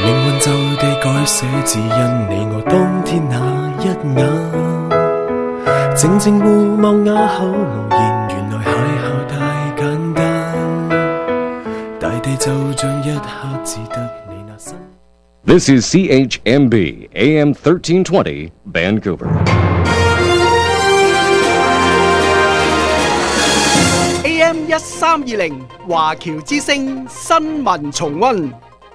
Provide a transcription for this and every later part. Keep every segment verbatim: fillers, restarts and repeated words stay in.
命運就地改寫，只因你我當天那一眼，靜靜互望啞口無言，原來邂逅太簡單，大地就像一刻只得你那身。 This is C H M B, A M thirteen twenty, Vancouver. A M 一三二零華僑之聲新聞重溫。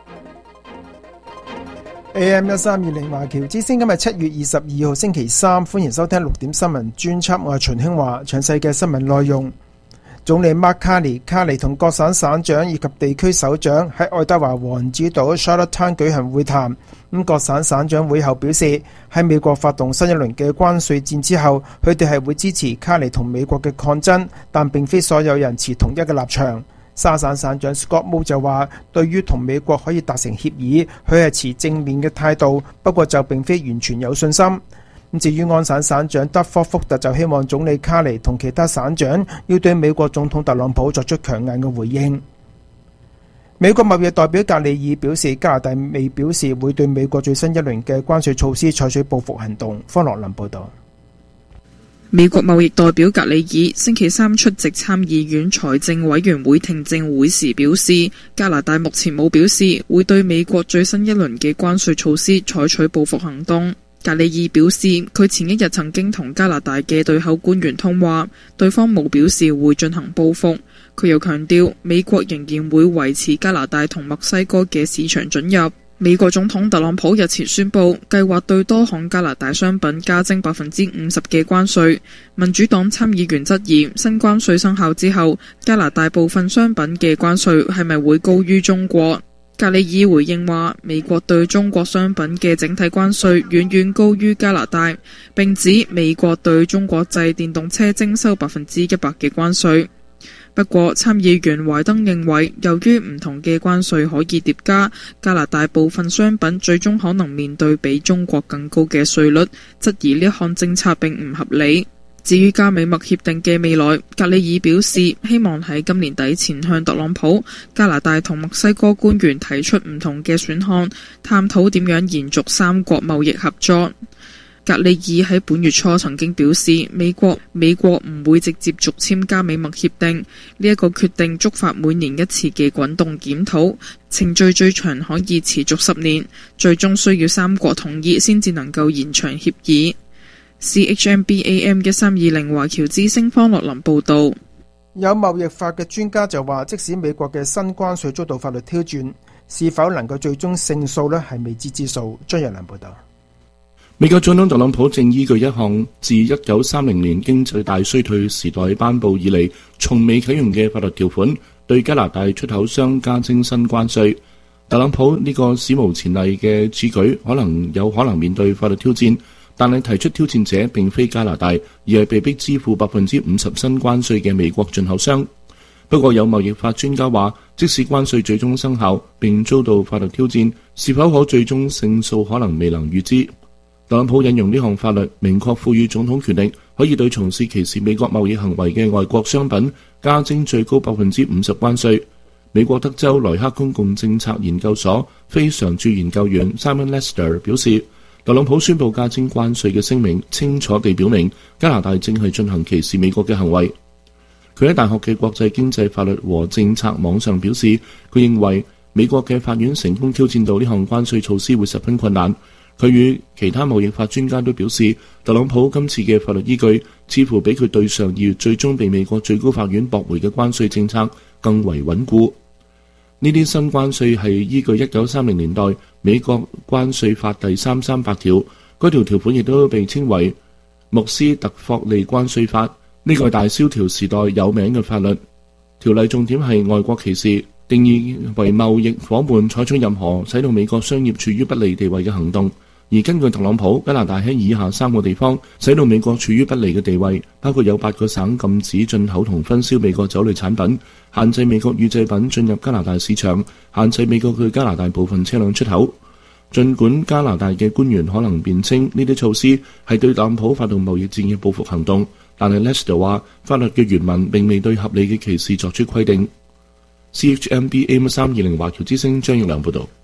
A M 一三二零華僑之聲，今日七月二十二號星期三，歡迎收聽六點新聞專輯，我係秦興華。詳細嘅新聞內容，總理麥卡尼卡尼同各省省長以及地區首長喺愛德華王子島 Charlottetown 舉行會談。咁各省省長會後表示，喺美國發動新一輪嘅關稅戰之後，佢哋係會支持卡尼同美國嘅抗爭，但並非所有人持同一嘅立場。沙省省長 Scott Moe 就話，對於同美國可以達成協議，佢係持正面嘅態度，不過就並非完全有信心。咁至於安省省長德科福特就希望總理卡尼同其他省長要對美國總統特朗普作出強硬嘅回應。美國貿易代表格里爾表示，加拿大未表示會對美國最新一輪嘅關稅措施採取報復行動。方樂林報導。 美國貿易代表格里爾星期三出席參議院財政委員會聽證會時表示，加拿大目前冇表示會對美國最新一輪嘅關稅措施採取報復行動。格里爾表示，佢前一日曾經同加拿大嘅對口官員通話，對方冇表示會進行報復。佢又強調，美國仍然會維持加拿大同墨西哥嘅市場准入。美國總統特朗普日前宣布，計劃對多項加拿大商品加徵百分之五十嘅關稅。民主黨參議員質疑，新關稅生效之後，加拿大部分商品嘅關稅係咪會高於中國？格里爾回應話，美國對中國商品嘅整體關稅遠遠高於加拿大，並指美國對中國製電動車徵收百分之一百嘅關稅。不過，參議員懷登認為，由於唔同嘅關稅可以疊加，加拿大部分商品最終可能面對比中國更高嘅稅率，質疑呢項政策並唔合理。至於加美墨協定嘅未來，格里爾表示希望喺今年底前向特朗普、加拿大同墨西哥官員提出唔同嘅選項，探討點樣延續三國貿易合作。格里爾喺本月初曾經表示，美國美國唔會直接續簽加美墨協定，呢一個決定觸發每年一次嘅滾動檢討，程序最長可以持續十年，最終需要三國同意先至能夠延長協議。C H M B A M 一三二零華僑之聲方樂林報道。 有貿易法嘅專家就話，即使美國嘅新關稅遭到法律挑戰，是否能夠最終勝訴呢係未知之數。張日蘭報道。 美國總統特朗普正依據一項自一九三零年經濟大衰退時代頒布以嚟從未啟用嘅法律條款，對加拿大出口商加徵新關稅。特朗普呢個史無前例嘅此舉可能有可能面對法律挑戰，但係提出挑戰者並非加拿大，而係被逼支付百分之五十新關稅嘅美國進口商。不過有貿易法專家話，即使關稅最終生效並遭到法律挑戰，是否可最終勝訴可能未能預知。特朗普引用呢項法律，明確賦予總統權力，可以對從事歧視美國貿易行為嘅外國商品加徵最高百分之五十關稅。美國德州萊克公共政策研究所非常駐研究員 Simon Lester 表示，特朗普宣布加徵關稅嘅聲明，清楚地表明加拿大正係進行歧視美國嘅行為。佢喺大學嘅國際經濟法律和政策網上表示，佢認為美國嘅法院成功挑戰到呢項關稅措施會十分困難。佢與其他貿易法專家都表示，特朗普今次嘅法律依據似乎比佢對上二月最終被美國最高法院駁回嘅關稅政策更為穩固。呢啲新關稅係依據一九三零年代美國關稅法第三三八條，嗰條條款亦都被稱為穆斯特霍利關稅法。呢個係大蕭條時代有名嘅法律。條例重點係外國歧視，定義為貿易夥伴採取任何使到美國商業處於不利地位嘅行動。而根據特朗普，加拿大喺以下三個地方使到美國處於不利嘅地位，包括有八個省禁止進口同分銷美國酒類產品，限制美國乳製品進入加拿大市場，限制美國對加拿大部分車輛出口。儘管加拿大嘅官員可能辯稱呢啲措施係對特朗普發動貿易戰嘅報復行動，但係 Lester 話法律嘅原文並未對合理嘅歧視作出規定。C H M B A M 三二零華僑之聲張玉良報導。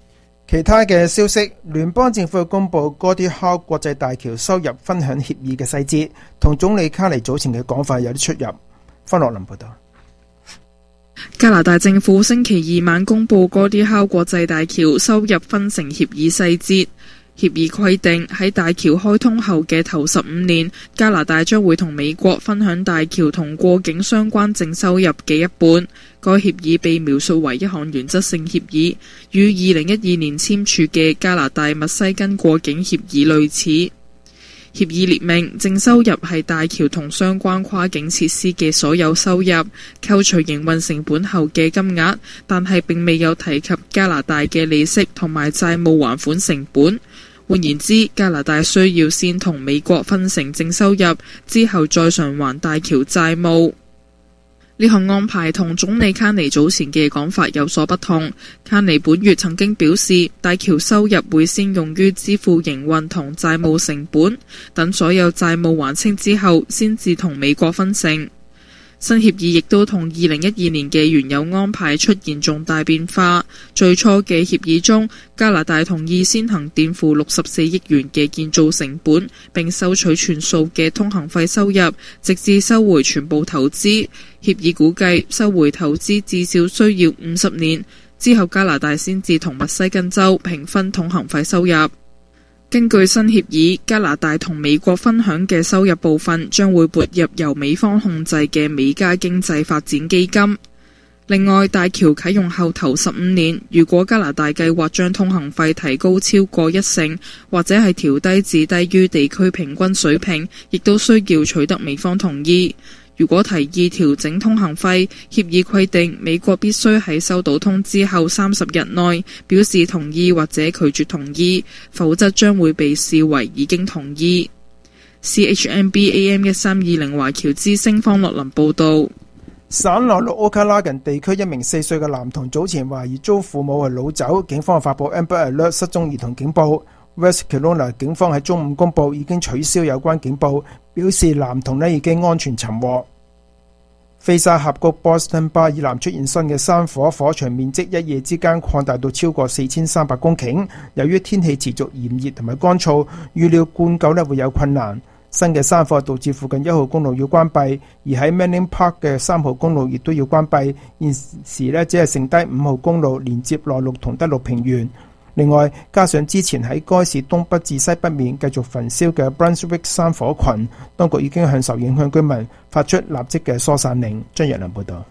其他嘅消息，聯邦政府公布哥迪考國際大橋收入分享協議嘅細節，同總理卡尼早前嘅講法有啲出入。方樂林報道。 加拿大政府星期二晚公布哥迪考國際大橋收入分成協議細節。協議規定喺大橋開通後嘅頭十五年，加拿大將會同美國分享大橋同過境相關淨收入嘅一半。該協議被描述為一項原則性協議，與二零一二年簽署嘅加拿大密西根過境協議類似。協議列明淨收入係大橋同相關跨境設施嘅所有收入，扣除營運成本後嘅金額，但係並未有提及加拿大嘅利息同埋債務還款成本。換言之，加拿大需要先同美國分成淨收入，之後再償還大橋債務。呢項安排同總理卡尼早前嘅講法有所不同。卡尼本月曾經表示，大橋收入會先用於支付營運同債務成本，等所有債務還清之後，先至同美國分成。新協議亦都同二零一二年嘅原有安排出現重大變化。最初嘅協議中，加拿大同意先行墊付六十四億元嘅建造成本，並收取全數嘅通行費收入，直至收回全部投資。協議估計收回投資至少需要五十年，之後加拿大先至同密西根州平分通行費收入。根據新協議，加拿大同美國分享嘅收入部分將會撥入由美方控制嘅美加經濟發展基金。另外，大橋啟用後頭十五年，如果加拿大計劃將通行費提高超過一成，或者係調低至低於地區平均水平，亦都需要取得美方同意。如果提議調整通行費，協議規定美國必須喺收到通知後三十日內表示同意或者拒絕同意，否則將會被視為已經同意。C H M B A M 一三二零華僑之聲方樂林報導。 省內陸奧卡拉近地區一名四歲嘅男童早前懷疑遭父母係擄走，警方發布 Amber Alert 失蹤兒童警報。West Kelowna 警方喺中午公佈已經取消有關警報，表示男童呢已經安全尋獲。菲沙峽谷 Boston Bar 以南出現新嘅山火，火場面積一夜之間擴大到超過四千三百公頃。由於天氣持續炎熱同埋乾燥，預料灌救呢會有困難。新嘅山火導致附近一號公路要關閉，而喺 Manning Park 嘅三號公路亦都要關閉。現時呢只係剩低五號公路連接內陸同德陸平原。另外，加上之前喺該市東北至西北面繼續焚燒嘅 Brunswick 山火群，當局已經向受影響居民發出立即嘅疏散令。張日良報導。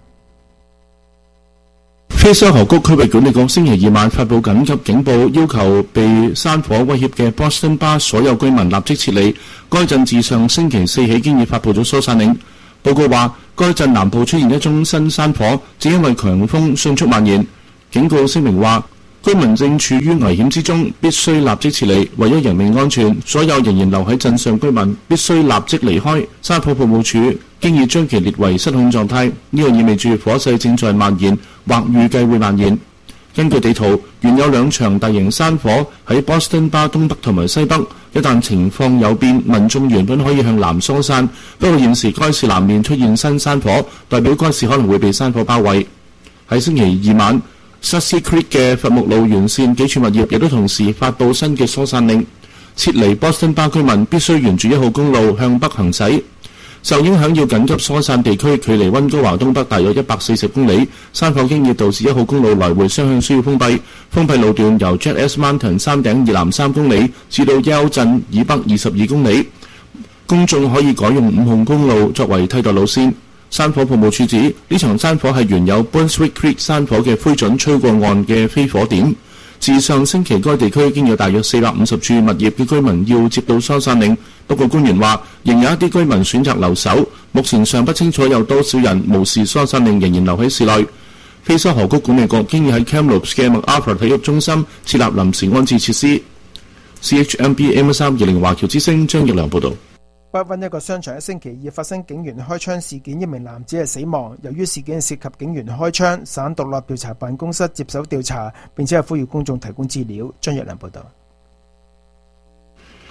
菲沙河谷區域管理局星期二晚發布緊急警報，要求被山火威脅嘅 Boston Bar 所有居民立即撤離。該鎮自上星期四起已經發布咗疏散令。報告話，該鎮南部出現一宗新山火，只因為強風迅速蔓延。警告聲明話，居民正處於危險之中，必須立即撤離。為咗人命安全，所有仍然留喺鎮上居民必須立即離開。山火服務處經已將其列為失控狀態，呢個意味住火勢正在蔓延，或預計會蔓延。根據地圖，原有兩場大型山火喺 Boston Bar 東北同埋西北。一旦情況有變，民眾原本可以向南疏散，不過現時該市南面出現新山火，代表該市可能會被山火包圍。喺星期二晚，Sussy Creek 嘅伐木路沿線幾處物業亦都同時發布新嘅疏散令，撤離 Boston Bar 居民必須沿住一號公路向北行駛。受影響要緊急疏散地區距離溫哥華東北大約一百四十公里，山火經已導致一號公路來回雙向需要封閉。封閉路段由 Jet S Mountain 山頂以南三公里至到 Yale 鎮以北二十二公里，公眾可以改用五號公路作為替代路線。山火服務處指呢場山火係原有 Brunswick Creek 山火嘅灰燼吹過岸嘅飛火點。自上星期該地區已經有大約四百五十處物業嘅居民要接到疏散令，不過官員話仍有一啲居民選擇留守，目前尚不清楚有多少人無視疏散令仍然留喺市內。菲沙河谷管理局經已喺 Kamloops 嘅 MacArthur 體育中心設立臨時安置設施。C H M B M 三二零華僑之聲張奕良報導。 北溫一個商場喺星期二發生警員開槍事件，一名男子係死亡。由於事件涉及警員開槍，省獨立調查辦公室接手調查，並且係呼籲公眾提供資料。張日良報道。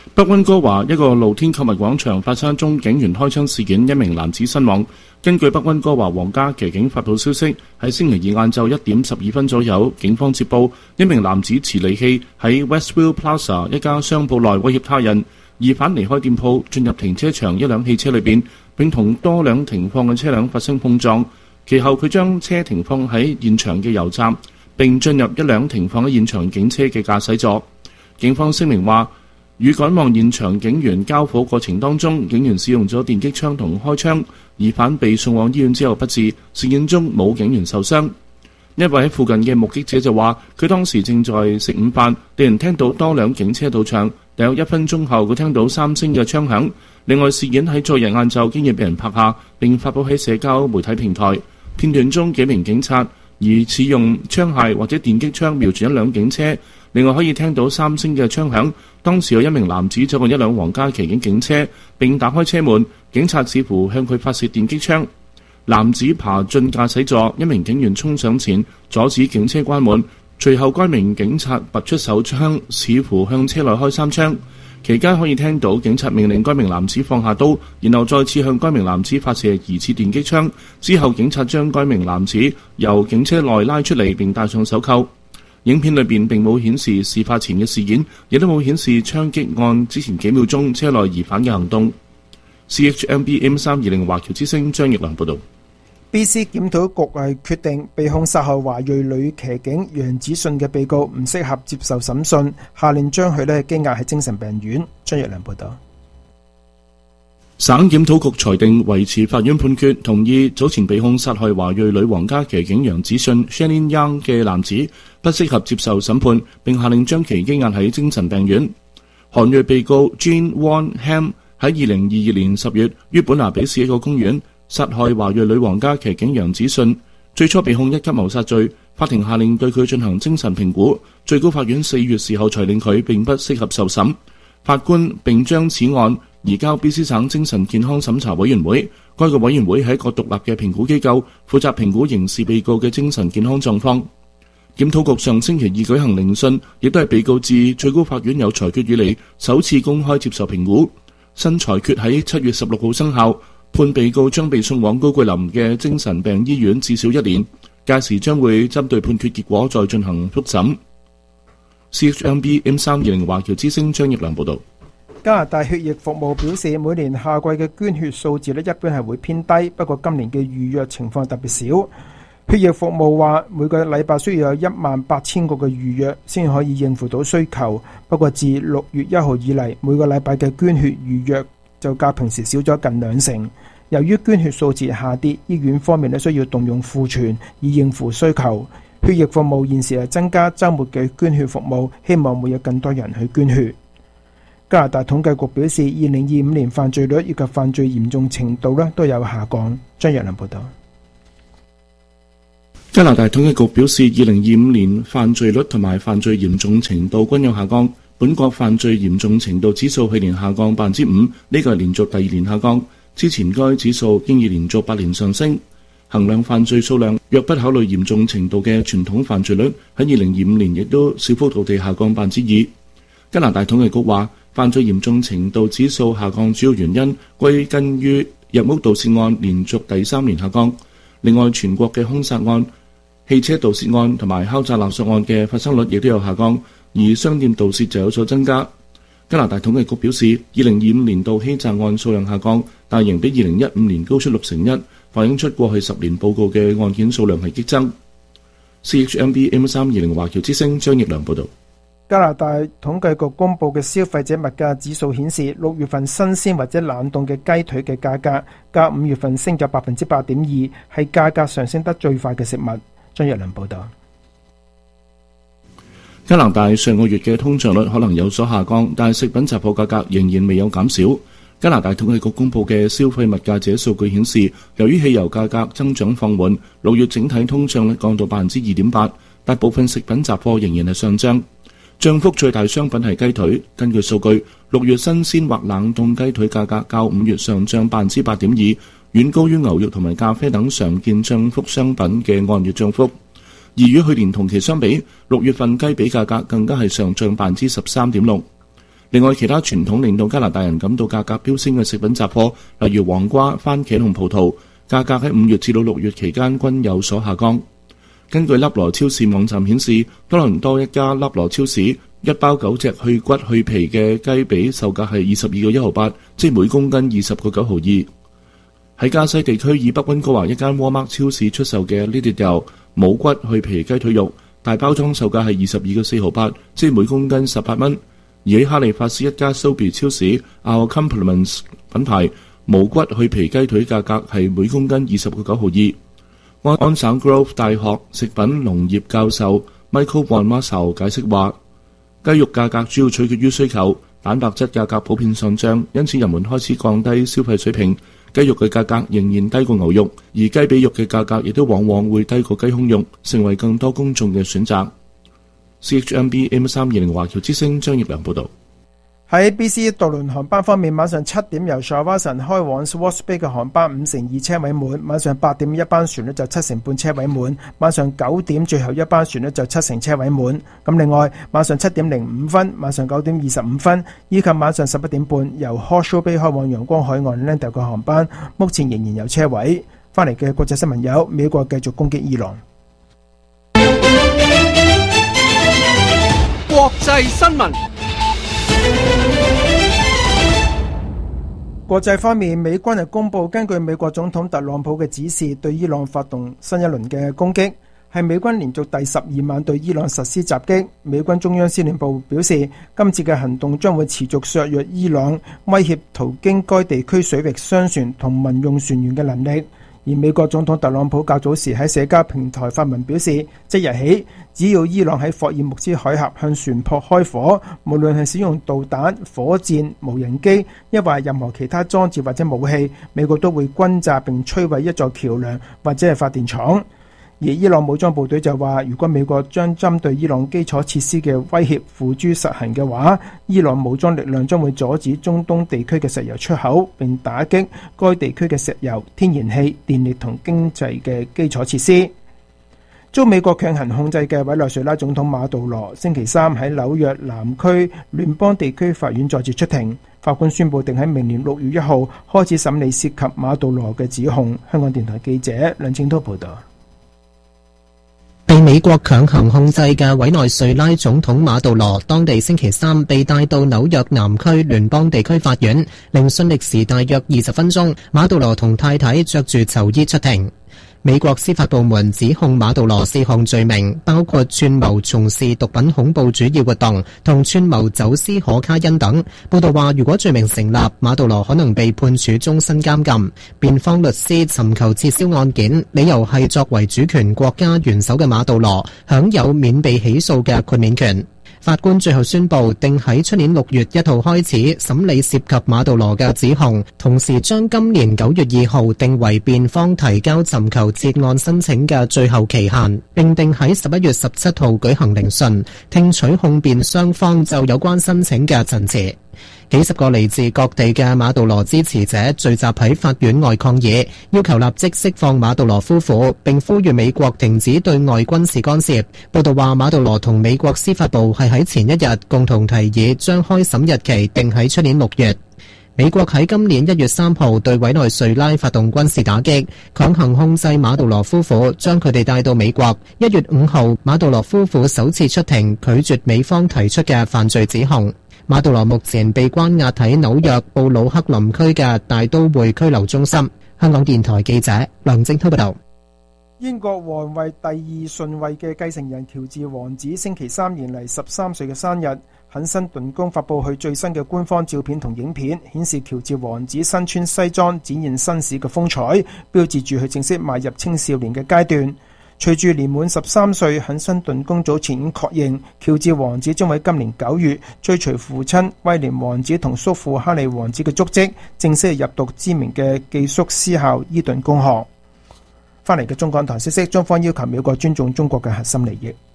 北溫哥華一個露天購物廣場發生一宗警員開槍事件，一名男子身亡。根據北溫哥華皇家騎警發布消息，喺星期二晏晝一點十二分左右，警方接報一名男子持利器喺 Westview Plaza 一家商鋪內威脅他人。疑犯離開店鋪，進入停車場一輛汽車裏邊，並同多輛停放嘅車輛發生碰撞。其後佢將車停放喺現場嘅油站，並進入一輛停放喺現場警車嘅駕駛座。警方聲明話，與趕往現場警員交火過程當中，警員使用咗電擊槍同開槍，疑犯被送往醫院之後不治。事件中冇警員受傷。一位喺附近嘅目擊者就話，佢當時正在食午飯，突然聽到多輛警車到場，大約一分鐘後佢聽到三聲嘅槍響。另外，事件喺昨日晏晝經已被人拍下，並發布喺社交媒體平台。片段中幾名警察疑似用槍械或者電擊槍瞄住一輛警車。另外可以聽到三聲嘅槍響，當時有一名男子走過一輛皇家騎警警車，並打開車門，警察似乎向佢發射電擊槍。男子爬進駕駛座，一名警員衝上前阻止警車關門，隨後該名警察拔出手槍，似乎向車內開三槍。期間可以聽到警察命令該名男子放下刀，然後再次向該名男子發射疑似電擊槍。之後警察將該名男子由警車內拉出嚟，並戴上手銬。影片裏邊並冇顯示事發前嘅事件，亦都冇顯示槍擊案之前幾秒鐘車內疑犯嘅行動。C H M B M 三二零華僑之聲張奕良報道。 B C 檢討局係決定被控殺害華裔女騎警楊子信嘅被告唔適合接受審訊，下令將佢呢羈押喺精神病院。張奕良報道。 省檢討局裁定維持法院判決，同意早前被控殺害華裔女皇家騎警楊子信 Shannon Young 嘅男子不適合接受審判，並下令將其羈押喺精神病院。韓裔被告 Jean Won Ham 喺二零二二年十月於本拿比市一個公園殺害華裔女皇家騎警楊子信，最初被控一級謀殺罪，法庭下令對佢進行精神評估，最高法院四月時候裁定佢並不適合受審。法官並將此案移交 B C 省精神健康審查委員會，該個委員會係一個獨立嘅評估機構，負責評估刑事被告嘅精神健康狀況。檢討局上星期二舉行聆訊，亦都係被告自最高法院有裁決以嚟首次公開接受評估。新裁決喺七月十六號生效，判被告將被送往高桂林嘅精神病醫院至少一年，屆時將會針對判決結果再進行復審。C H M B M 三二零華僑之聲張奕良報道。 加拿大血液服務表示，每年夏季嘅捐血數字咧一般係會偏低，不過今年嘅預約情況特別少。血液服務話每個禮拜需要有一萬八千個嘅預約先可以應付到需求，不過自六月一號以嚟，每個禮拜嘅捐血預約就較平時少咗近兩成。由於捐血數字下跌，醫院方面咧需要動用庫存以應付需求。血液服務現時係增加週末嘅捐血服務，希望會有更多人去捐血。加拿大統計局表示，二零二五年犯罪率以及犯罪嚴重程度咧都有下降。張日良報道。 加拿大統計局表示，二零二五年犯罪率同埋犯罪嚴重程度均有下降。本國犯罪嚴重程度指數去年下降百分之五，呢個係連續第二年下降。之前該指數經已連續八年上升。衡量犯罪數量，若不考慮嚴重程度嘅傳統犯罪率，喺二零二五年亦都小幅度地下降百分之二。加拿大統計局話，犯罪嚴重程度指數下降主要原因歸根於入屋盜竊案連續第三年下降。另外，全國嘅兇殺案、汽車盜竊案同埋敲詐勒索案嘅發生率亦都有下降，而商店盜竊就有所增加。加拿大統計局表示，二零二五年度欺詐案數量下降，但仍比二零一五年高出六成一，反映出過去十年報告嘅案件數量係激增。C H M B M 三二零華僑之聲張奕良報導。 加拿大統計局公佈嘅消費者物價指數顯示，六月份新鮮或者冷凍嘅雞腿嘅價格，較五月份升咗百分之八點二，係價格上升得最快嘅食物。張日良報導。 加拿大上個月嘅通脹率可能有所下降，但係食品雜貨價格仍然未有減少。加拿大統計局公佈嘅消費物價指數據顯示，由於汽油價格增長放緩，六月整體通脹率降到百分之二點八，大部分食品雜貨仍然係上漲。漲幅最大商品係雞腿，根據數據，六月新鮮或冷凍雞腿價格較五月上漲百分之八點二，遠高於牛肉同埋咖啡等常見漲幅商品嘅按月漲幅。而與去年同期相比，六月份雞髀價格更加係上漲百分之十三點六。 另外，其他傳統令到加拿大人感到價格飆升嘅食品雜貨，例如黃瓜、番茄同葡萄，價格喺五月至到六月期間均有所下降。根據粒羅超市網站顯示，多倫多一家粒羅超市一包九隻去骨去皮嘅雞髀售價係二十二個一毫八，即係每公斤二十個九毫二。喺加西地區以北溫哥華一間沃麥超市出售嘅呢啲油冇骨去皮雞腿肉，大包裝售價係二十二個四毫八，即係每公斤十八蚊。而喺哈利法斯一家 Sobeys 超市 Our Compliments 品牌冇骨去皮雞腿價格係每公斤二十個九毫二。安省 Grove 大學食品農業教授 Michael Bonmassau 解釋話，雞肉價格主要取決於需求，蛋白質價格普遍上漲，因此人們開始降低消費水平。雞肉嘅價格仍然低過牛肉，而雞髀肉嘅價格亦都往往會低過雞胸肉，成為更多公眾嘅選擇。C H M B M 三二零華僑之聲張業良報導。 喺 B C 渡輪航班方面，晚上七點由 Shawson 開往 Swartz Bay 嘅航班五成二車位滿，晚上八點一班船呢就七成半車位滿，晚上九點最後一班船呢就七成車位滿。咁另外晚上七點零五分、晚上九點二十五分以及晚上十一點半由 Horseshoe Bay 開往陽光海岸 Lando 嘅航班，目前仍然有車位。翻嚟嘅國際新聞有：美國繼續攻擊伊朗。 國際新聞。 國際方面，美軍係公佈根據美國總統特朗普嘅指示，對伊朗發動新一輪嘅攻擊，係美軍連續第十二晚對伊朗實施襲擊。美軍中央司令部表示，今次嘅行動將會持續削弱伊朗威脅途經該地區水域商船同民用船員嘅能力。而美國總統特朗普較早時喺社交平台發文表示，即日起，只要伊朗喺霍爾木茲海峽向船舶開火，無論係使用導彈、火箭、無人機，抑或任何其他裝置或者武器，美國都會轟炸並摧毀一座橋樑或者係發電廠。而伊朗武裝部隊就話，如果美國將針對伊朗基礎設施嘅威脅付諸實行嘅話，伊朗武裝力量將會阻止中東地區嘅石油出口，並打擊該地區嘅石油、天然氣、電力同經濟嘅基礎設施。遭美國強行控制嘅委內瑞拉總統馬杜羅星期三喺紐約南區聯邦地區法院再次出庭，法官宣布定喺明年六月一號開始審理涉及馬杜羅嘅指控。香港電台記者梁正濤報道。 被美國強行控制嘅委內瑞拉總統馬杜羅，當地星期三被帶到紐約南區聯邦地區法院，聆訊歷時大約二十分鐘。馬杜羅同太太着住囚衣出庭。美國司法部門指控馬杜羅四項罪名，包括串謀從事毒品恐怖主義活動同串謀走私可卡因等。報道話，如果罪名成立，馬杜羅可能被判處終身監禁。辯方律師尋求撤銷案件，理由係作為主權國家元首嘅馬杜羅享有免被起訴嘅豁免權。法官最後宣布，定喺出年六月一號開始審理涉及馬杜羅嘅指控，同時將今年九月二號定為辯方提交尋求撤案申請嘅最後期限，並定喺十一月十七號舉行聆訊，聽取控辯雙方就有關申請嘅陳詞。幾十個嚟自各地嘅馬杜羅支持者聚集喺法院外抗議，要求立即釋放馬杜羅夫婦，並呼籲美國停止對外軍事干涉。報道話，馬杜羅同美國司法部係喺前一日共同提議將開審日期定喺出年六月。美國喺今年一月三號對委內瑞拉發動軍事打擊，強行控制馬杜羅夫婦，將佢哋帶到美國。一月五號，馬杜羅夫婦首次出庭，拒絕美方提出嘅犯罪指控。馬杜羅目前被關押喺紐約布魯克林區嘅大都會拘留中心。香港電台記者梁正滔報道。 英國皇位第二順位嘅繼承人喬治王子星期三迎嚟十三歲嘅生日，肯辛頓宮發佈佢最新嘅官方照片同影片，顯示喬治王子身穿西裝，展現紳士嘅風采，標誌住佢正式邁入青少年嘅階段。隨住年滿十三歲，肯辛頓宮早前已經確認，喬治王子將喺今年九月追隨父親威廉王子同叔父哈利王子嘅足跡，正式入讀知名嘅寄宿私校伊頓公學。翻嚟嘅中港台消息，中方要求美國尊重中國嘅核心利益。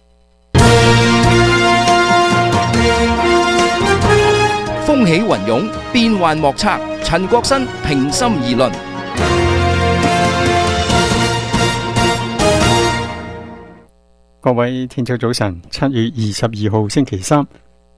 風起雲湧，變幻莫測。陳國新平心而論。各位聽眾早晨，七月二十二號星期三，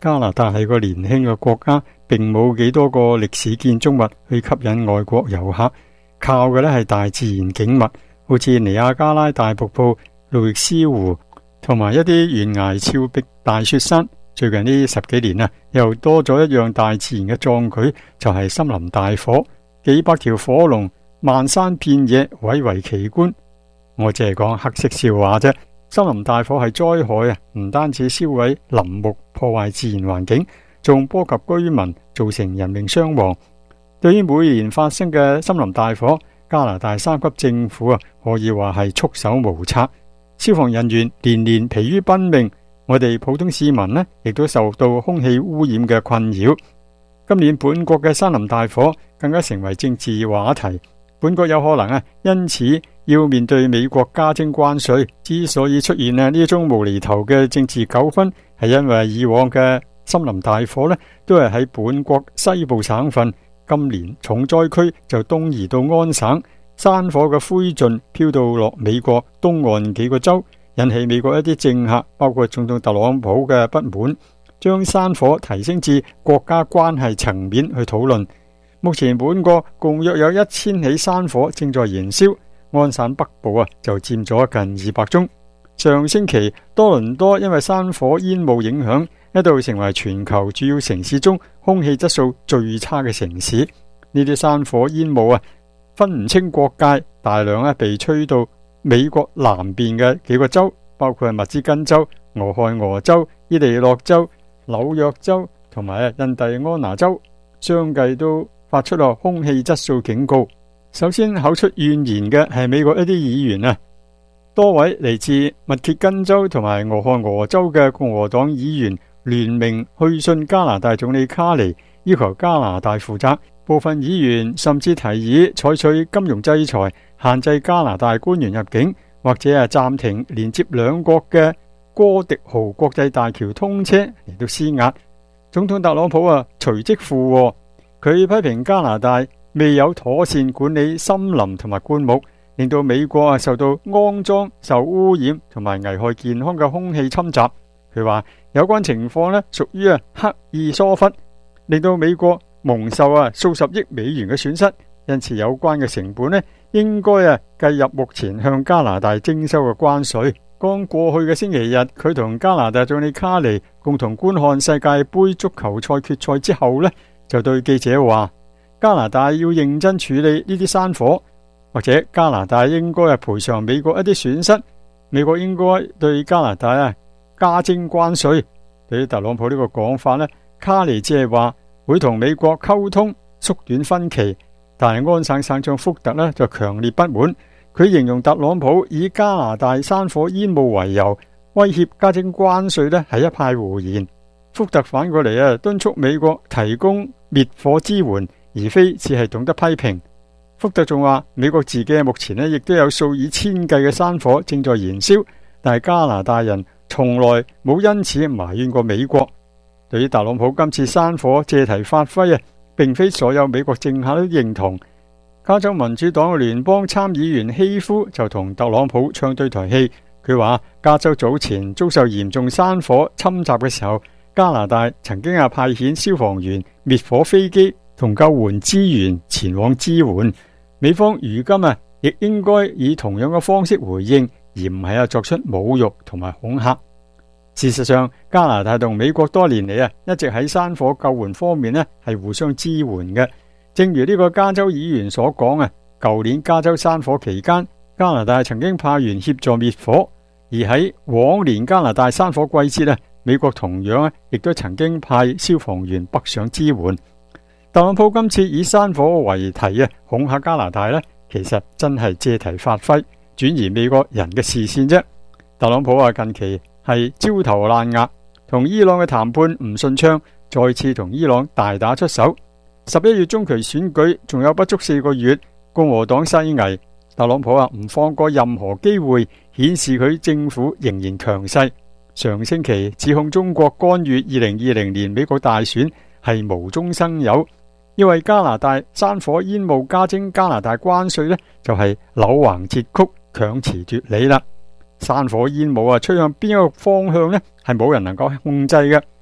加拿大係個年輕嘅國家，並冇幾多個歷史建築物去吸引外國遊客，靠嘅呢係大自然景物，好似尼亞加拉大瀑布、路易斯湖同埋一啲懸崖峭壁大雪山。最近呢十幾年啊，又多咗一樣大自然嘅壯舉，就係森林大火，幾百條火龍漫山遍野，蔚為奇觀。我只係講黑色笑話啫。森林大火係災害啊，唔單止燒毀林木，破壞自然環境，仲波及居民，造成人命傷亡。對於每年發生嘅森林大火，加拿大三級政府啊，可以話係束手無策，消防人員年年疲於奔命。我哋普通市民呢，亦都受到空氣污染嘅困擾。今年本國嘅森林大火更加成為政治話題，本國有可能啊，因此要面對美國加徵關稅。之所以出現啊呢一宗無厘頭嘅政治糾紛，係因為以往嘅森林大火呢，都係喺本國西部省份，今年重災區就東移到安省，山火嘅灰燼飄到落美國東岸幾個州，引起美國一啲政客，包括總統特朗普嘅不滿，將山火提升至國家關係層面去討論。目前本國共約有一千起山火正在燃燒，安省北部啊就佔咗近二百宗。上星期多倫多因為山火煙霧影響，一度成為全球主要城市中空氣質素最差嘅城市。呢啲山火煙霧啊分唔清國界，大量啊被吹到美國南邊嘅幾個州，包括密芝根州、俄亥俄州、伊利諾州、紐約州同埋印第安納州，相繼都發出咗空氣質素警告。首先口出怨言嘅係美國一啲議員啊，多位嚟自密歇根州同埋俄亥俄州嘅共和黨議員聯名去信加拿大總理卡尼，要求加拿大負責。部分議員甚至提議採取金融制裁，限制加拿大官員入境，或者係暫停連接兩國嘅哥迪豪國際大橋通車嚟到施壓。總統特朗普啊隨即附和，佢批評加拿大未有妥善管理森林同埋灌木，令到美國啊受到骯髒、受污染同埋危害健康嘅空氣侵襲。佢話有關情況呢屬於啊刻意疏忽，令到美國蒙受啊數十億美元嘅損失，因此有關嘅成本呢應該啊計入目前向加拿大徵收嘅關稅。剛過去嘅星期日，佢同加拿大總理卡尼共同觀看世界盃足球賽決賽之後呢，就對記者話：加拿大要認真處理呢啲山火，或者加拿大應該係賠償美國一啲損失，美國應該對加拿大啊加徵關稅。對於特朗普呢個講法呢，卡尼只係話會同美國溝通縮短分歧，但係安省省長福特呢就強烈不滿，佢形容特朗普以加拿大山火煙霧為由威脅加徵關稅呢係一派胡言。福特反過嚟啊敦促美國提供滅火支援，而非只係懂得批評。福特仲話美國自己目前呢亦都有數以千計嘅山火正在燃燒，但係加拿大人從來冇因此埋怨過美國。對於特朗普今次山火借題發揮啊，並非所有美國政客都認同。加州民主黨嘅聯邦參議員希夫就同特朗普唱對台戲，佢話加州早前遭受嚴重山火侵襲嘅時候，加拿大曾經啊派遣消防員、滅火飛機同救援資源前往支援。美方如今啊亦應該以同樣嘅方式回應，而唔係啊作出侮辱同埋恐嚇。事實上，加拿大同美國多年嚟啊，一直喺山火救援方面呢係互相支援嘅。正如呢個加州議員所講啊，舊年加州山火期間，加拿大曾經派員協助滅火，而喺往年加拿大山火季節啊，美國同樣啊亦都曾經派消防員北上支援。特朗普今次以山火為題啊，恐嚇加拿大呢，其實真係借題發揮，轉移美國人嘅視線啫。特朗普啊，近期係焦頭爛額，同伊朗嘅談判唔順暢，再次同伊朗大打出手。十一月中期選舉仲有不足四個月，共和黨勢危，特朗普啊唔放過任何機會，顯示佢政府仍然強勢。上星期指控中國干預二零二零年美國大選係無中生有，因為加拿大山火煙霧加徵加拿大關稅呢，就係扭橫折曲，強詞奪理啦。山火煙霧啊吹向邊一個方向呢，係冇人能夠控制嘅。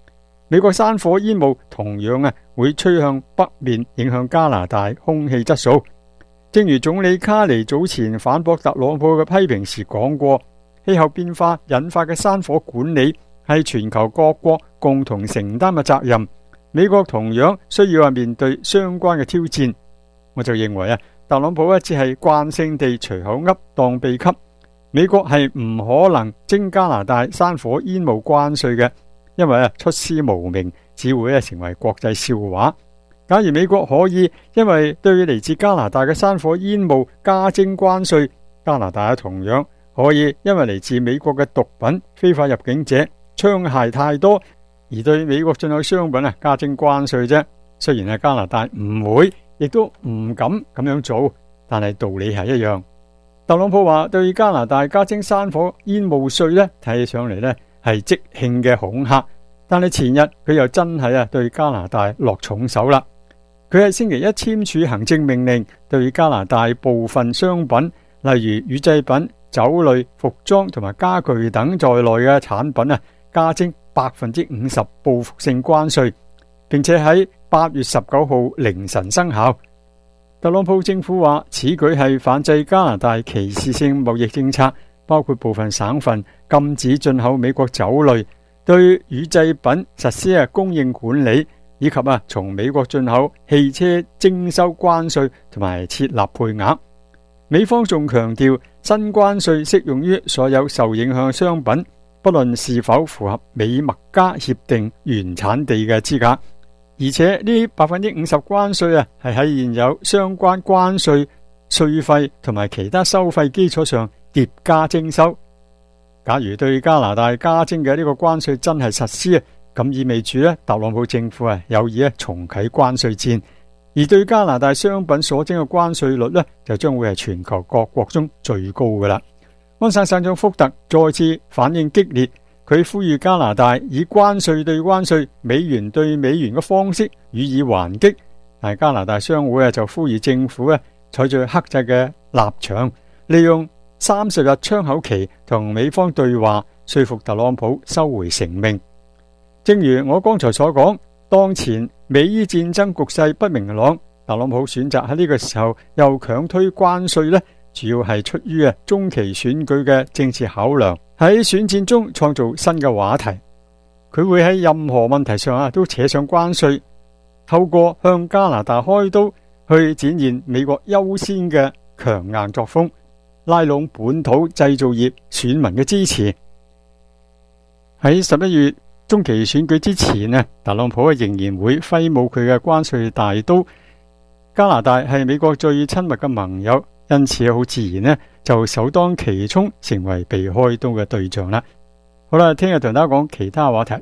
美國山火煙霧同樣啊會吹向北面，影響加拿大空氣質素。正如總理卡尼早前反駁特朗普嘅批評時講過，氣候變化引發嘅山火管理係全球各國共同承擔嘅責任。美國同樣需要啊面對相關嘅挑戰。我就認為啊，特朗普只係慣性地隨口噏當秘笈。美國係唔可能徵加拿大山火煙霧關稅嘅，因為啊出師無名，只會成為國際笑話。假如美國可以因為對嚟自加拿大嘅山火煙霧加徵關稅，加拿大同樣可以因為嚟自美國嘅毒品、非法入境者、槍械太多，而對美國進口商品啊加徵關稅啫。雖然係加拿大唔會，亦都唔敢咁樣做，但係道理係一樣。特朗普話對加拿大加徵山火煙霧稅呢，睇起上嚟呢係即興嘅恐嚇，但係前日佢又真係啊對加拿大落重手啦。佢喺星期一簽署行政命令，對加拿大部分商品，例如乳製品、酒類、服裝同埋家具等在內嘅產品啊，加徵百分之五十報復性關稅，並且喺八月十九號凌晨生效。特朗普政府話，此舉係反制加拿大歧視性貿易政策，包括部分省份禁止進口美國酒類，對乳製品實施啊供應管理，以及啊從美國進口汽車徵收關稅同埋設立配額。美方仲強調，新關稅適用於所有受影響商品，不論是否符合美墨加協定原產地嘅資格。而且呢百分之五十關稅啊，係喺現有相關關稅、稅費同埋其他收費基礎上疊加徵收。假如對加拿大加徵嘅呢個關稅真係實施啊，咁意味住咧，特朗普政府啊有意咧重啟關稅戰，而對加拿大商品所徵嘅關稅率咧，就將會係全球各國中最高噶啦。安省省長福特再次反應激烈，佢呼籲加拿大以關稅對關稅、美元對美元嘅方式予以還擊。但係加拿大商會啊就呼籲政府咧採取克制嘅立場，利用三十日窗口期同美方對話，說服特朗普收回成命。正如我剛才所講，當前美伊戰爭局勢不明朗，特朗普選擇喺呢個時候又強推關稅呢，主要係出於啊中期選舉嘅政治考量，喺選戰中創造新嘅話題。佢會喺任何問題上啊都扯上關稅，透過向加拿大開刀去展現美國優先嘅強硬作風，拉攏本土製造業選民嘅支持。喺十一月中期選舉之前呢，特朗普仍然會揮舞佢嘅關稅大刀。加拿大係美國最親密嘅盟友，因此好自然呢就首當其衝成為被開刀嘅對象啦。好啦，聽日同大家講其他話題。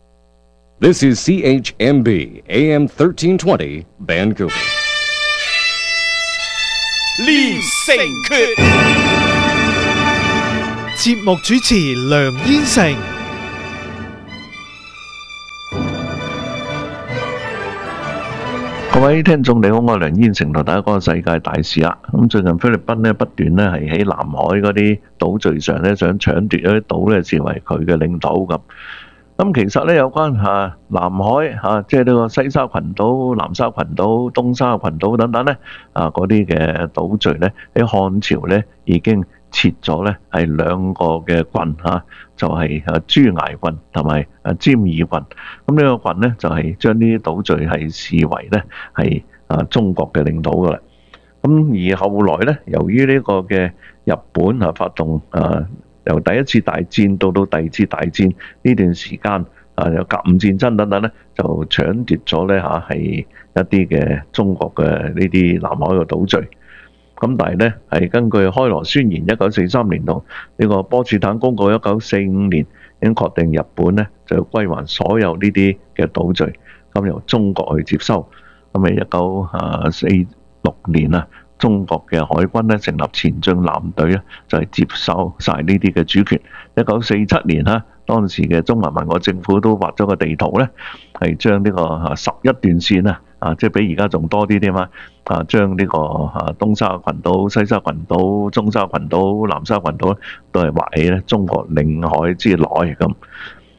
This is C H M B A M thirteen twenty Vancouver。 連城訣，節目主持梁燕成。 各位聽眾你好，我係梁燕成，同大家講世界大事啦。咁最近菲律賓咧不斷咧係喺南海嗰啲島嶼上咧想搶奪嗰啲島咧視為佢嘅領土咁。咁其實咧有關吓南海吓，即係呢個西沙群島、南沙群島、東沙群島等等咧啊嗰啲嘅島嶼咧喺漢朝咧已經設咗咧係兩個嘅郡吓，就係啊朱崖郡同埋啊尖耳郡。咁呢個郡咧就係將呢啲島嶼係視為咧係啊中國嘅領土噶啦。咁而後來咧，由於呢個嘅日本啊發動啊由第一次大戰到到第二次大戰呢段時間啊有甲午戰爭等等咧，就搶奪咗咧吓係一啲嘅中國嘅呢啲南海嘅島嶼。咁但係咧，係根據開羅宣言一九四三年同呢個波茨坦公告一九四五年，已經確定日本咧就要歸還所有呢啲嘅島嶼，咁由中國去接收。咁啊，一九啊四六年啊，中國嘅海軍咧成立前進艦隊咧，就係接收晒呢啲嘅主權。一九四七年啦，當時嘅中華民國政府都畫咗個地圖咧，係將呢個啊十一段線啊。啊，即係比而家仲多啲添嘛！啊，將呢個啊東沙群島、西沙群島、中沙群島、南沙群島都係劃起咧中國領海之內咁。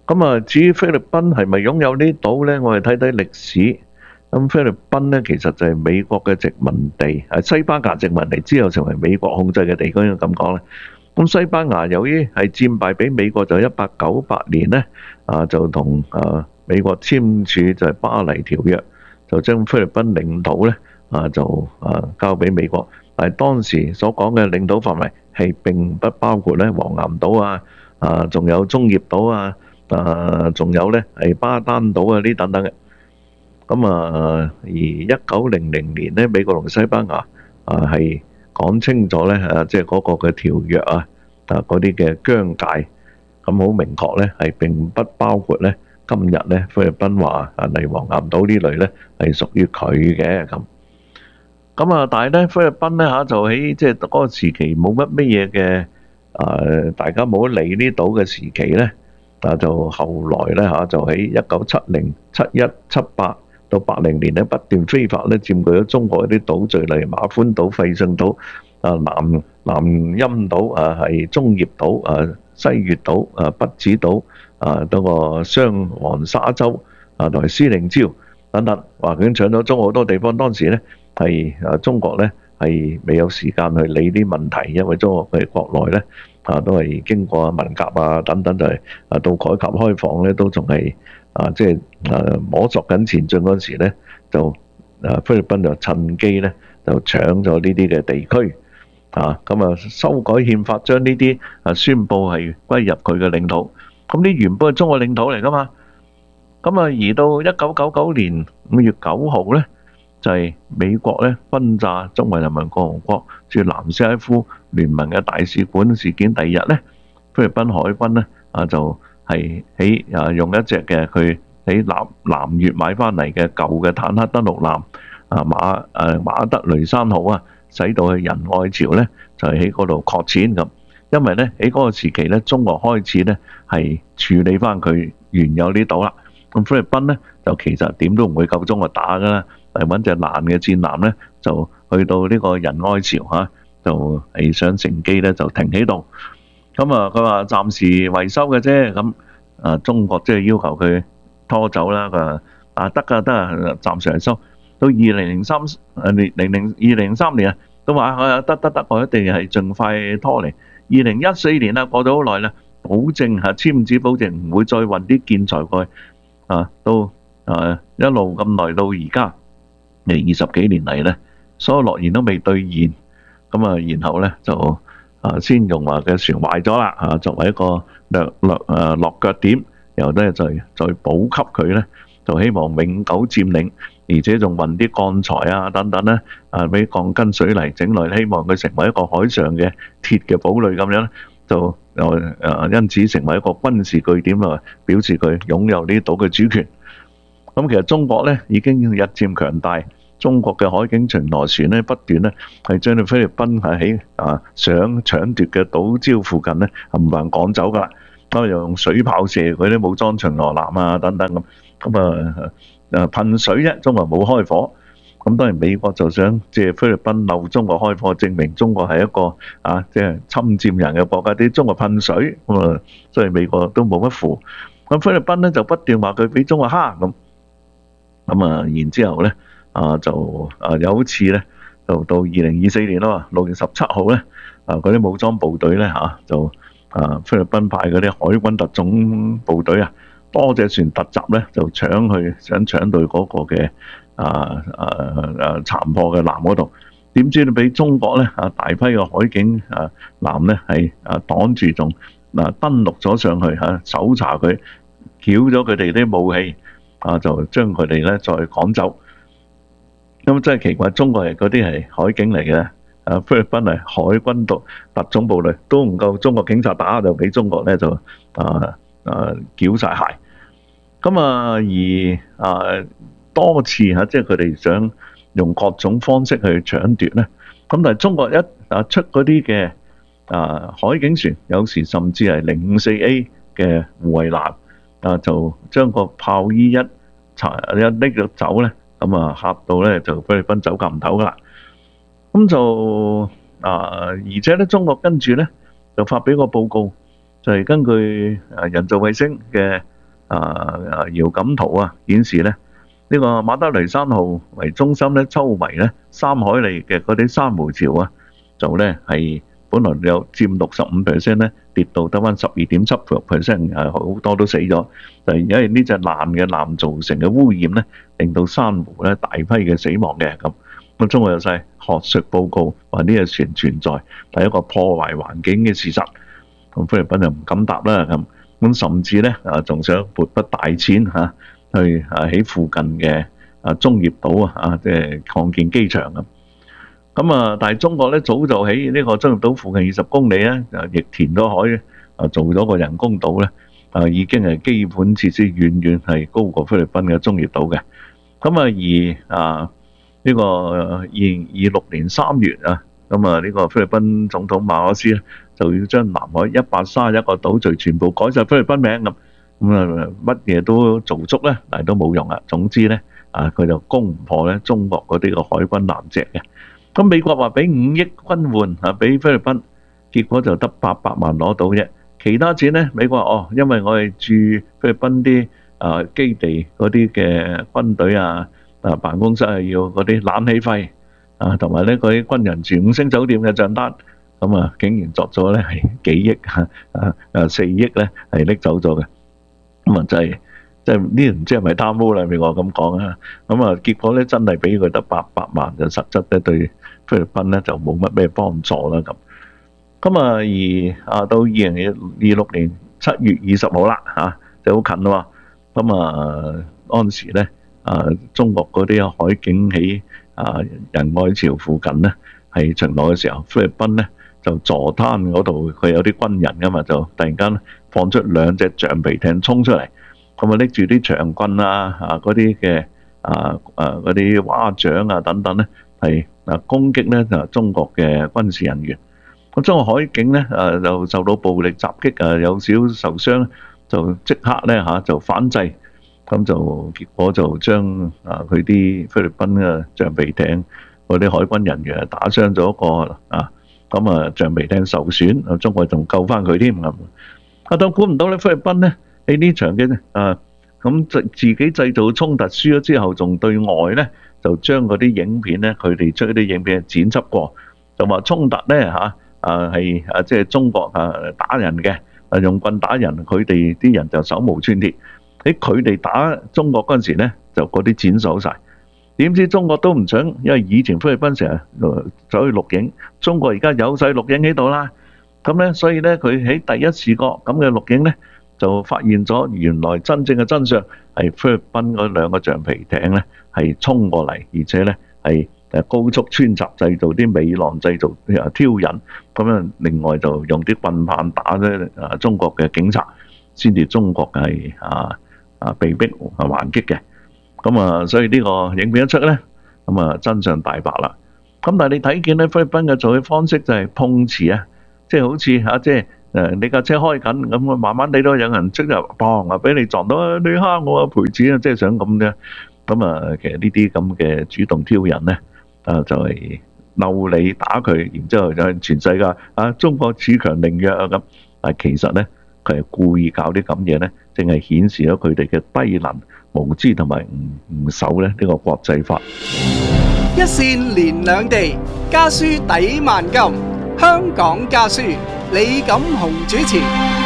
咁啊，至於菲律賓係咪擁有呢啲島呢？我哋睇睇歷史。咁菲律賓呢，其實就係美國嘅殖民地，係西班牙殖民地之後成為美國控制嘅地區，應該咁講咧。咁西班牙由於係戰敗俾美國，就一八九八年呢，啊就同啊美國簽署就係巴黎條約，就將菲律賓領土呢啊就啊交俾美國。但係當時所講嘅領土範圍係並不包括咧黃岩島啊，啊仲有中業島啊，啊仲有咧係巴丹島啊呢等等嘅。咁啊，而一九零零年咧，美國同西班牙啊係講清楚咧，啊即係嗰個嘅條約啊，啊嗰啲嘅疆界，咁好明確咧，係並不包括咧今日咧菲律賓話啊例如黃岩島呢類咧係屬於佢嘅咁。咁啊，但係咧菲律賓咧嚇就喺即係嗰個時期冇乜乜嘢嘅啊，大家冇得理呢島嘅時期咧，啊就後來咧嚇就喺一九七零、七一、七八到八零年咧不斷非法咧佔據咗中國一啲島嶼，例如馬歡島、費信島、啊南南陰島、啊係中業島、啊西月島、啊北子島、啊嗰個雙黃沙洲、啊同埋司令礁等等，話佢搶咗中國好多地方。當時咧係啊中國咧係未有時間去理啲問題，因為中國嘅國內咧啊都係經過文革啊等等，就係啊到改革開放咧都仲係啊即係啊摸索緊前進嗰時咧，就啊菲律賓就趁機咧就搶咗呢啲嘅地區啊，咁啊修改憲法，將呢啲啊宣佈係歸入佢嘅領土。咁呢原本係中國領土嚟噶嘛。咁啊，而到一九九九年五月九號咧，就係美國咧轟炸中華人民共和國駐南斯拉夫聯盟嘅大使館事件第二日咧，菲律賓海軍咧啊就係喺啊用一隻嘅佢喺南南越買翻嚟嘅舊嘅坦克登陸艦啊馬誒馬德雷山號啊，使到去仁愛礁咧就係喺嗰度擴展咁。因為咧喺嗰個時期咧，中國開始咧係處理翻佢原有呢島啦。咁菲律賓咧就其實點都唔會夠中國打噶啦，係揾隻爛嘅戰艦咧就去到呢個仁愛礁嚇，就係想乘機咧就停喺度。咁啊，佢話暫時維修嘅啫。咁啊，中國即係要求佢拖走啦。佢話啊得㗎得啊，暫時維修到二零零三誒零零零二零零三年啊，都話啊得得得，我一定係盡快拖嚟。二零一四年啦，過咗好耐啦，保證嚇簽紙保證唔會再運啲建材過去。啊，到啊一路咁耐到而家，嚟二十幾年嚟咧，所有諾言都未兌現，咁啊，然後咧就啊先用話嘅船壞咗啦，啊作為一個略略誒落腳點，然後咧再再補給佢咧，就希望永久佔領，而且仲運啲鋼材啊等等咧，啊俾鋼筋水泥整來，希望佢成為一個海上嘅鐵嘅堡壘咁樣，就。又誒，因此成為一個軍事據點啊，表示佢擁有呢島嘅主權。咁其實中國咧已經日漸強大，中國嘅海警巡邏船咧不斷咧係將到菲律賓係喺啊想搶奪嘅島礁附近咧冚唪唥趕走㗎啦。咁又用水炮射佢啲武裝巡邏艦啊等等咁，咁啊誒噴水啫，中國冇開火。咁當然美國就想借菲律賓漏中國開火，證明中國係一個啊即係侵佔人嘅國家，啲中國噴水咁啊，所以美國都冇乜符。咁菲律賓咧就不斷話佢俾中國蝦咁，咁啊然之後咧啊就啊有一次咧就到二零二四年啦，六月十七號咧啊嗰啲武裝部隊咧嚇就啊菲律賓派嗰啲海軍特種部隊啊，多隻船突襲咧就搶去想搶到嗰個嘅。啊啊啊！殘破嘅艦嗰度，點知你俾中國咧啊大批嘅海警啊艦咧係啊擋住，仲嗱登陸咗上去嚇，搜查佢，繳咗佢哋啲武器啊，就將佢哋咧再趕走。咁真係奇怪，中國係嗰啲係海警嚟嘅，啊菲律賓係海軍特特種部隊，都唔夠中國警察打，就俾中國咧就啊啊繳曬械。咁啊而啊〜多次嚇，即係佢哋想用各種方式去搶奪咧。咁但係中國一啊出嗰啲嘅啊海警船，有時甚至係零五四 A 嘅護衛艦啊，就將個炮衣一查一拎咗走咧，咁啊嚇到咧就菲律賓走夾唔唞噶啦。咁就啊，而且咧中國跟住咧就發表個報告，就係根據啊人造衛星嘅啊啊遙感圖啊顯示咧，呢個馬德雷山號為中心咧，周圍咧三海里嘅嗰啲珊瑚礁啊，就咧係本來有佔六十五 percent 咧，跌到得翻十二點七 percent， 誒好多都死咗。就係因為呢隻爛嘅艦造成嘅污染咧，令到珊瑚咧大批嘅死亡嘅咁。咁中國有晒學術報告話呢隻船存在係一個破壞環境嘅事實。咁菲律賓就唔敢答啦咁。咁甚至咧啊，仲想撥筆大錢嚇去啊喺附近嘅啊中業島啊，即係擴建機場咁。咁啊，但係中國咧早就喺呢個中業島附近二十公里咧，啊亦填咗海啊，做咗個人工島咧，啊已經係基本設施遠遠係高過菲律賓嘅中業島嘅。咁啊而啊呢個二零二六年三月啊，咁啊呢個菲律賓總統馬可斯咧就要將南海一百三十一個島嶼全部改晒菲律賓名咁，咁啊乜嘢都做足咧，但係都冇用啊。總之咧啊，佢就攻唔破咧中國嗰啲個海軍艦隻嘅。咁美國話俾五億軍援啊，俾菲律賓，結果就得八百萬攞到啫。其他錢咧，美國話哦，因為我哋駐菲律賓啲啊基地嗰啲嘅軍隊啊啊辦公室係要嗰啲冷氣費啊，同埋咧嗰啲軍人住五星酒店嘅帳單，咁啊竟然作咗咧係幾億啊啊啊四億咧係拎走咗嘅，咁啊就係。即係呢唔知係咪貪污啦？美國咁講啊，咁啊結果咧真係俾佢得八百萬，就實質咧對菲律賓咧就冇乜咩幫助啦咁。咁啊而啊到二零二六年七月二十號啦嚇，就好近咯。咁啊當時咧啊中國嗰啲海警喺啊仁愛礁附近咧係巡邏嘅時候，菲律賓咧就坐灘嗰度佢有啲軍人噶嘛，就突然間放出兩隻橡皮艇衝出嚟。咁啊拎住啲長棍啊，啊嗰啲嘅啊啊嗰啲蛙掌啊等等咧，係啊攻擊咧就中國嘅軍事人員。咁中國海警咧啊就受到暴力襲擊啊，有少受傷，就即刻咧嚇就反制，咁就結果就將啊佢啲菲律賓嘅橡皮艇嗰啲海軍人員打傷咗一個啊，咁啊橡皮艇受損，啊中國仲救翻佢添咁。啊當估唔到咧菲律賓咧。喺呢場嘅啊，咁自自己製造衝突輸咗之後，仲對外咧就將嗰啲影片咧，佢哋將啲影片剪輯過，就話衝突咧嚇啊係啊即係中國啊打人嘅，啊用棍打人，佢哋啲人就手無寸鐵。喺佢哋打中國嗰陣時咧，就嗰啲剪走曬。點知中國都唔想，因為以前菲律賓成日走去錄影，中國而家有曬錄影喺度啦。咁咧，所以咧佢喺第一視角咁嘅錄影咧。就發現咗原來真正嘅真相係菲律賓嗰兩個橡皮艇咧係衝過嚟，而且咧係誒高速穿插製造啲尾浪，製造誒挑釁咁樣。另外就用啲棍棒打咧啊中國嘅警察，先至中國係啊啊被逼啊還擊嘅。咁啊，所以呢個影片一出咧，咁啊真相大白啦。咁但係你睇見咧菲律賓嘅做嘅方式就係碰瓷啊，即係好似嚇即係。誒你架車開緊，咁我慢慢地都有人即係砰啊，俾你撞到，你蝦我啊賠錢啊，即係想咁啫。咁啊，其實呢啲咁嘅主動挑釁咧，啊就係嬲你打佢，然之後就係全世界啊中國恃強凌弱啊咁。但係其實咧，佢係故意搞啲咁嘢咧，淨係顯示咗佢哋嘅低能、無知同埋唔唔守咧呢個國際法。 一線連兩地，家書抵萬金。香港家書，李錦雄主持。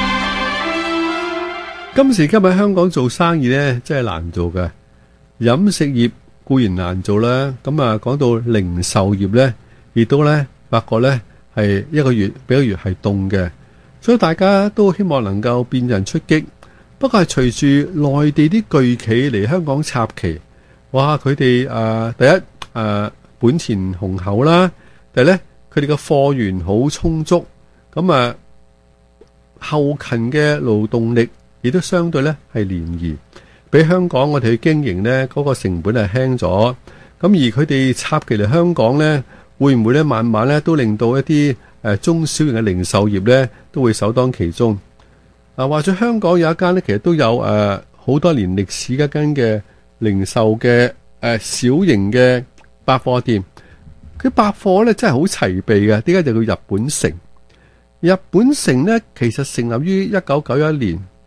今時今日香港做生意呢，真係難做嘅。飲食業固然難做啦，咁啊講到零售業呢，亦都呢發覺呢係一個月比一個月係凍嘅，所以大家都希望能夠變人出擊。不過係隨住內地啲巨企嚟香港插旗，哇！佢哋誒第一誒、呃、本錢雄厚啦，第二呢。佢哋嘅貨源好充足，咁啊後勤嘅勞動力亦都相對咧係廉宜，比香港我哋去經營咧嗰個成本係輕咗。咁而佢哋插旗嚟香港咧，會唔會咧慢慢咧都令到一啲誒中小型嘅零售業咧都會首當其衝？啊，或者香港有一間咧，其實都有誒好多年歷史嘅一間嘅零售嘅誒小型嘅百貨店。佢百貨咧真係好齊備嘅，點解就叫日本城？日本城咧其實成立於一九九一年，咁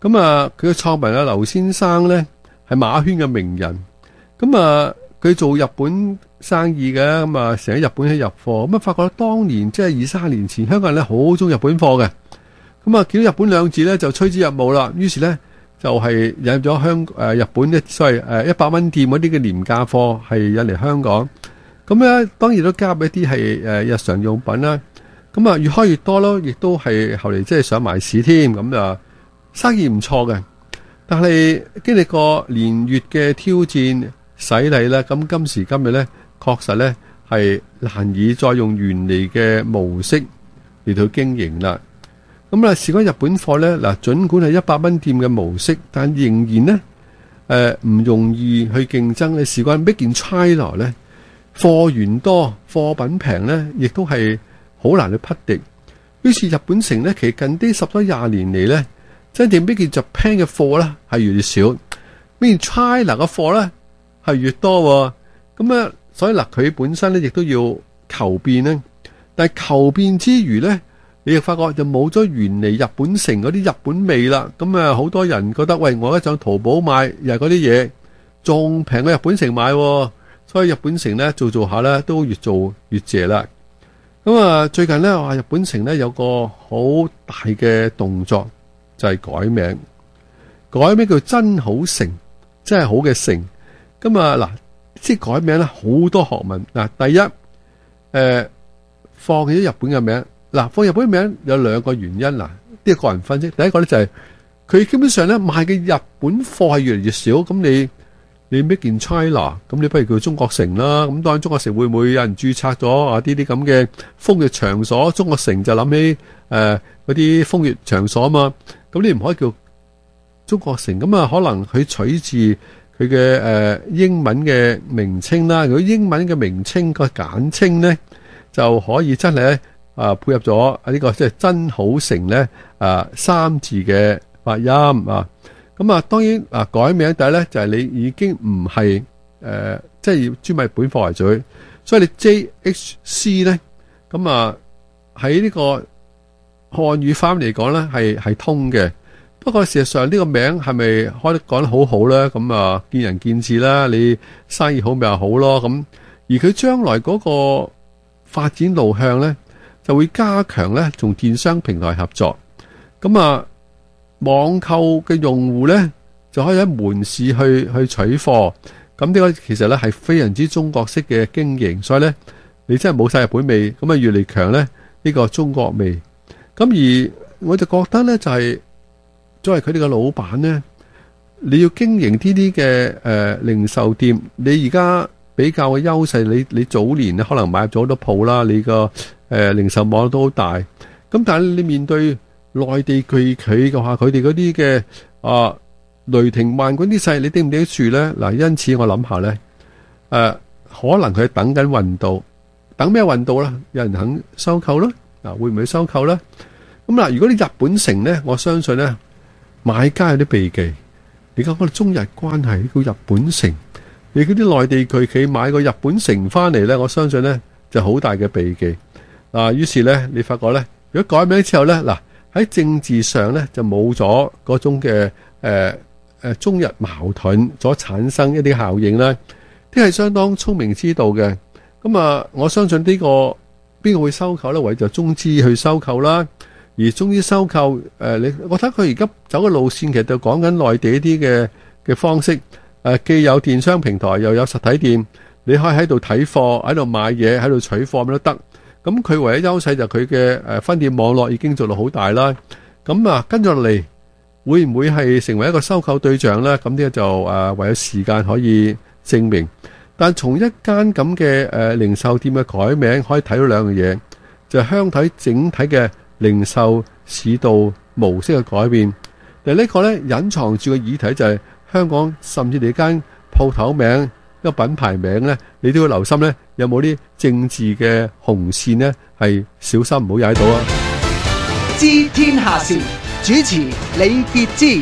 咁啊，佢嘅創辦人劉先生咧係馬圈嘅名人。咁啊，佢做日本生意嘅，咁啊成日喺日本去入貨。咁啊，發覺當年即係二三十年前，香港人咧好中意日本貨嘅。咁啊，見到日本兩字咧就趨之若鶩啦。於是咧就係、是、引入咗香誒日本咧，所謂誒一百蚊店嗰啲嘅廉價貨係引嚟香港。咁咧當然都加入一啲係誒日常用品啦。咁啊越開越多咯，亦都係後嚟即係上埋市添。咁啊生意唔錯嘅，但係經歷過年月嘅挑戰洗禮咧，咁今時今日咧確實咧係難以再用原嚟嘅模式嚟到經營啦。咁啊，事關日本貨咧，嗱，儘管係一百蚊店嘅模式，但仍然咧誒唔容易去競爭嘅。事關 Made in China 咧，貨源多、貨品平咧，亦都係好難去匹敵。於是日本城咧，其實近啲十多廿年嚟咧，真正 Made in Japan嘅貨咧係越嚟越少 ，Made in China 嘅貨咧係越多。咁啊，所以嗱，佢本身咧亦都要求變咧，但係求變之餘咧，你又發覺就冇咗原嚟日本城嗰啲日本味啦。咁啊，好多人覺得喂，我而家上淘寶買又係嗰啲嘢，仲平過日本城買，所以日本城咧做做下咧都越做越謝啦。咁啊，最近咧話日本城咧有個好大嘅動作，就係改名，改名叫真好城，真係好嘅城。咁啊嗱，即係改名咧好多學問嗱。第一，誒、呃、放棄咗日本嘅名。嗱，放日本名有兩個原因嗱，呢個個人分析。第一個咧就係、是、佢基本上咧賣嘅日本貨係越嚟越少，咁你你 Made in China，咁你不如叫中國城啦。咁當然中國城會唔會有人註冊咗啊？啲啲咁嘅風月場所，中國城就諗起誒嗰啲風月場所啊嘛。咁你唔可以叫中國城，咁啊可能佢取自佢嘅誒英文嘅名稱啦。如果英文嘅名稱個簡稱咧，就可以真係咧。啊，配合咗啊呢個即係真好城咧啊三字嘅發音啊，咁啊當然啊改名第一咧就係、是、你已經唔係誒即係要專賣本貨為主，所以你 J H C 咧咁啊喺呢個漢語翻嚟講咧係係通嘅，不過事實上呢個名係咪開得講得好好咧？咁啊見仁見智啦，你生意好咪話好咯咁，而佢將來嗰個發展路向咧。就會加強咧，同電商平台合作。咁啊，網購嘅用戶咧就可以喺門市去去取貨。咁呢個其實咧係非常之中國式嘅經營，所以咧你真係冇晒日本味，咁啊越嚟強咧呢個中國味。咁而我就覺得咧就係作為佢哋嘅老闆咧，你要經營呢啲嘅誒零售店，你而家比較嘅優勢，你你早年咧可能買入咗好多鋪啦，你個。誒、呃，零售網都好大，咁但係你面對內地巨企嘅話，佢哋嗰啲嘅啊雷霆萬鈞啲勢，你頂唔頂得住咧？嗱，因此我諗下咧，誒、呃，可能佢等緊運到，等咩運到啦？有人肯收購啦，嗱、啊，會唔會收購咧？咁嗱，如果你日本城咧，我相信咧，買家有啲避忌。你講我哋中日關係叫日本城，你嗰啲內地巨企買個日本城翻嚟咧，我相信咧就好大嘅避忌。啊，於是咧，你發覺咧，如果改名之後咧，嗱喺政治上咧就冇咗嗰種嘅誒誒中日矛盾所產生一啲效應啦，啲係相當聰明之道嘅。咁啊，我相信呢個邊個會收購咧？唯就中資去收購啦。而中資收購誒，你我睇佢而家走嘅路線，其實就講緊內地一啲嘅嘅方式。誒，既有電商平台，又有實體店，你可以喺度睇貨，喺度買嘢，喺度取貨咁都得。咁佢唯一優勢就佢嘅誒分店網絡已經做到好大啦。咁啊跟住落嚟會唔會係成為一個收購對象咧？咁呢個就誒唯有時間可以證明。但從一間咁嘅誒零售店嘅改名可以睇到兩樣嘢，就係香港整體嘅零售市道模式嘅改變。但係呢個咧隱藏住嘅議題就係香港甚至你間鋪頭名，一個品牌名咧，你都要留心咧，有冇啲政治嘅紅線咧，係小心唔好踩到啊！ 知天下事，主持李傑之。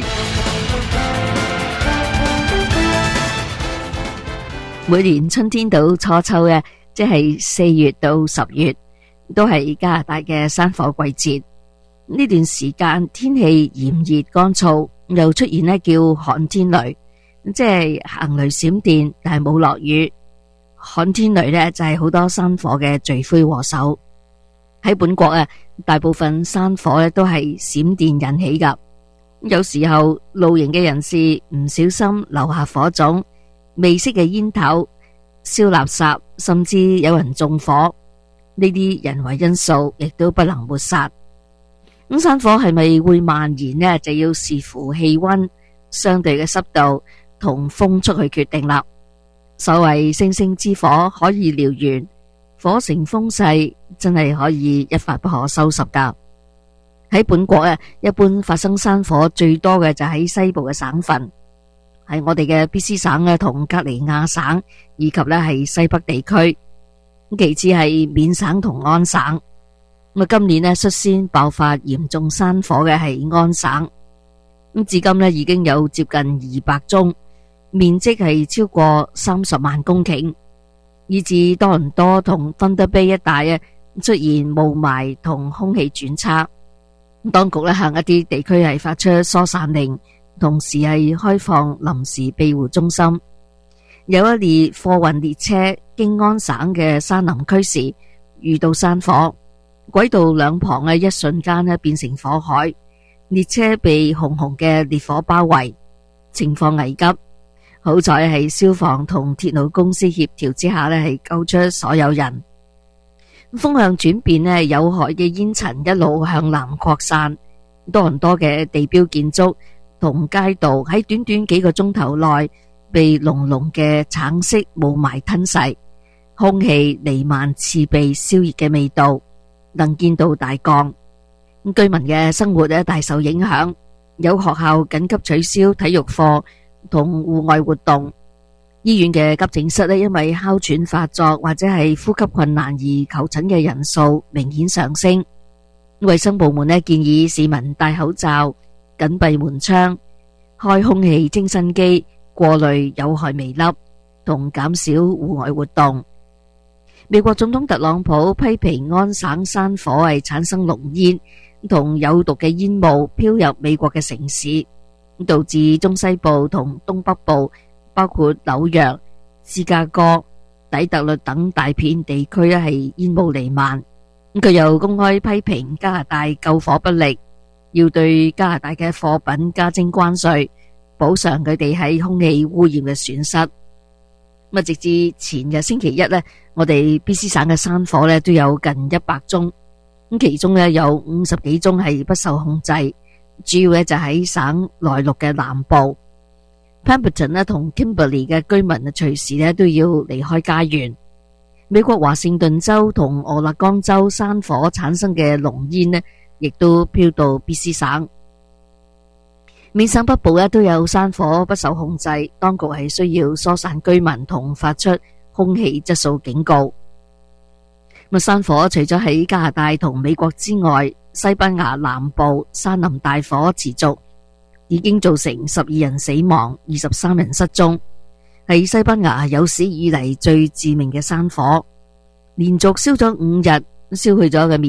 每年春天到初秋嘅，即係四月到十月，都係加拿大嘅山火季節。呢段時間天氣炎熱乾燥， 又出現呢叫旱天雷，即係行雷閃電，但係冇落雨。旱天雷呢就係好多山火嘅罪魁禍首。喺本國啊，大部分山火咧都係閃電引起噶。有時候露營嘅人士唔小心留下火種、未熄嘅煙頭、燒垃圾，甚至有人縱火，呢啲人為因素亦都不能抹殺。咁山火係咪會蔓延呢？就要視乎氣溫、相對嘅濕度同風速去決定啦。所謂星星之火可以燎原，火成風勢真係可以一發不可收拾噶。喺本國啊，一般發生山火最多嘅就喺西部嘅省份，係我哋嘅 B C 省啊，同格尼亞省，以及咧係西北地區。其次係緬省同安省。咁啊，今年咧率先爆發嚴重山火嘅係安省。咁至今咧已經有接近二百宗，面積係超過三十萬公頃，以至多倫多同芬德卑一帶啊出現霧霾同空氣轉差。當局咧向一啲地區係發出疏散令，同時係開放臨時庇護中心。有一列貨運列車經安省嘅山林區時遇到山火，軌道兩旁嘅一瞬間咧變成火海，列車被熊熊嘅烈火包圍，情況危急。好彩係消防同鐵路公司協調之下咧係救出所有人。風向轉變咧，有害嘅煙塵一路向南擴散，多倫多嘅地標建築同街道喺短短幾個鐘頭內被濃濃嘅橙色霧霾吞噬，空氣彌漫刺鼻燒熱嘅味道，能見度大降。居民嘅生活咧大受影響，有學校緊急取消體育課同戶外活動。醫院嘅急症室咧，因為哮喘發作或者係呼吸困難而求診嘅人數明顯上升。衛生部門咧建議市民戴口罩、緊閉門窗、開空氣清新機、過濾有害微粒同減少戶外活動。美國總統特朗普批評安省山火係產生濃煙同有毒嘅煙霧飄入美國嘅城市，導致中西部同東北部，包括紐約、芝加哥、底特律等大片地區咧係煙霧彌漫。佢又公開批評加拿大救火不力，要對加拿大嘅貨品加徵關稅，補償佢哋喺空氣污染嘅損失。咁啊，直至前日星期一咧，我哋 B C 省嘅山火咧都有近一百宗，咁其中咧有五十幾宗係不受控制，主要咧就喺省內陸嘅南部。Pemberton 咧同 Kimberley 嘅居民啊，隨時咧都要離開家園。美國華盛頓州同俄勒岡州山火產生嘅濃煙咧，亦都飄到 B C 省。緬省北部咧都有山火不受控制，當局係需要疏散居民同發出空氣質素警告。咁山火除咗喺加拿大同美國之外，西班牙南部山林大火持續，已經造成十二人死亡、二十三人失蹤，係西班牙有史以嚟最致命嘅山火，連續燒咗五日，燒去咗嘅面